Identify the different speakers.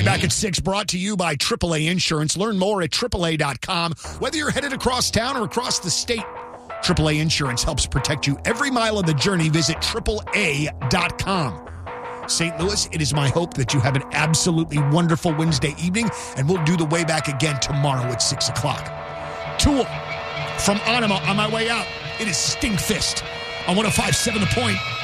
Speaker 1: Back at 6, brought to you by AAA Insurance. Learn more at AAA.com. Whether you're headed across town or across the state, AAA Insurance helps protect you every mile of the journey. Visit AAA.com. St. Louis, it is my hope that you have an absolutely wonderful Wednesday evening, and we'll do the way back again tomorrow at 6 o'clock. Tool from Anima on my way out. It is Stinkfist on 105.7 The Point.